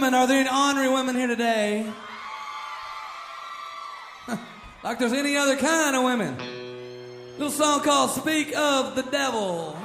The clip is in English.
women. Are there any ornery women here today? Like there's any other kind of women. Little song called Speak of the Devil.